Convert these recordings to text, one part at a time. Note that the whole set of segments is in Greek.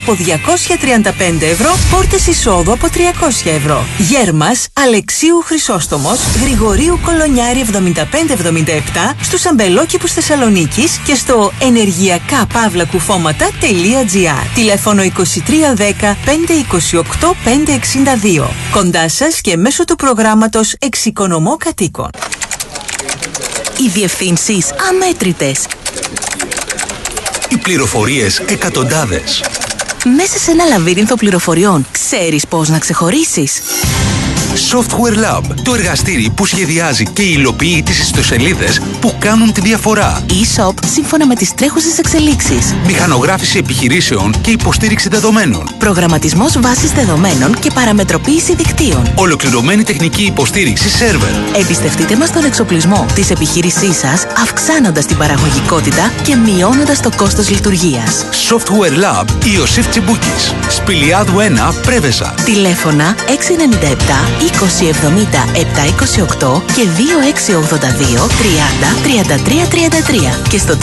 από 235 ευρώ, πόρτες εισόδου από 300 ευρώ. Γέρμας Αλεξίου Χρυσόστομος, Γρηγορίου Κολονιάρη 7577, στους αμπελόκηπους Θεσσαλονίκης και στο ενεργειακά-κουφώματα.gr. Τηλέφωνο 2310 528 562. Κοντά σας και μέσω του προγράμματος Εξοικονομώ Κατοίκων. Οι διευθύνσεις αμέτρητες. Οι πληροφορίες εκατοντάδες. Μέσα σε ένα λαβύρινθο πληροφοριών, ξέρεις πώς να ξεχωρίσεις? Software Lab, το εργαστήρι που σχεδιάζει και υλοποιεί τις ιστοσελίδες που κάνουν τη διαφορά. E-shop σύμφωνα με τις τρέχουσες εξελίξεις. Μηχανογράφηση επιχειρήσεων και υποστήριξη δεδομένων. Προγραμματισμός βάσης δεδομένων και παραμετροποίηση δικτύων. Ολοκληρωμένη τεχνική υποστήριξη σερβερ. Εμπιστευτείτε μας τον εξοπλισμό της επιχείρησής σας, αυξάνοντας την παραγωγικότητα και μειώνοντας το κόστος λειτουργίας. Software Lab Ιωσήφ Τσιμπούκης. Σπηλιάδου 1, Πρέβεζα. Τηλέφωνα 697 2070 728 και 2682 30 33 33 και στο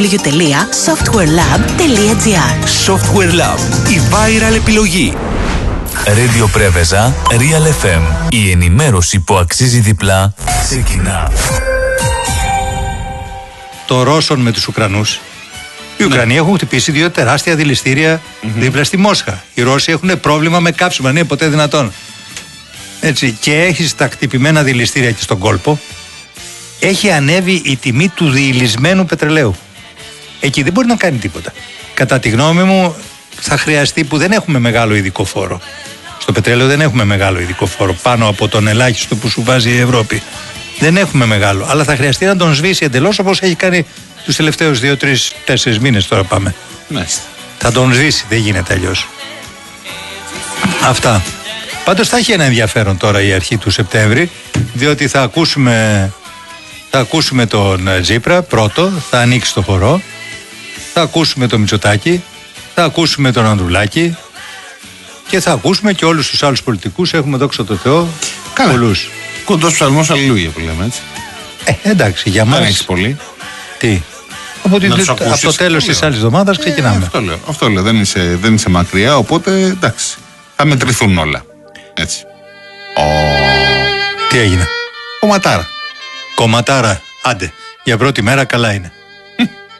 www.softwarelab.gr. Software Lab, η viral επιλογή. Radio Πρέβεζα, Real FM. Η ενημέρωση που αξίζει διπλά ξεκινά. Των Ρώσων με τους Ουκρανούς. Οι Ουκρανοί έχουν χτυπήσει 2 τεράστια δηληστήρια δίπλα στη Μόσχα. Οι Ρώσοι έχουν πρόβλημα με κάψιμα, δεν είναι ποτέ δυνατόν. Έτσι, και έχεις τα χτυπημένα δηληστήρια και στον κόλπο. Έχει ανέβει η τιμή του διηλισμένου πετρελαίου. Εκεί δεν μπορεί να κάνει τίποτα. Κατά τη γνώμη μου, θα χρειαστεί, που δεν έχουμε μεγάλο ειδικό φόρο. Στο πετρέλαιο δεν έχουμε μεγάλο ειδικό φόρο πάνω από τον ελάχιστο που σου βάζει η Ευρώπη. Δεν έχουμε μεγάλο, αλλά θα χρειαστεί να τον σβήσει εντελώς, όπως έχει κάνει τους τελευταίους 2, 3, 4 μήνες. Τώρα πάμε. Μάλιστα. Θα τον σβήσει, δεν γίνεται αλλιώς. Αυτά. Πάντως θα έχει ένα ενδιαφέρον τώρα η αρχή του Σεπτέμβρη, διότι θα ακούσουμε τον Τζίπρα πρώτο, θα ανοίξει το χορό, θα ακούσουμε τον Μητσοτάκη, θα ακούσουμε τον Ανδρουλάκη και θα ακούσουμε και όλους τους άλλους πολιτικούς. Έχουμε, δόξα τω Θεώ, πολλούς. Κοντός ψαλμός αλληλούια που λέμε, έτσι. Εντάξει, για μας. Δεν έχεις πολύ. Τι? Από το τέλος της άλλης εβδομάδας ξεκινάμε. Αυτό λέω. Δεν είσαι μακριά, οπότε εντάξει. Θα μετρηθούν όλα. Έτσι. Τι έγινε? Κομματάρα. Κομματάρα. Άντε. Για πρώτη μέρα καλά είναι.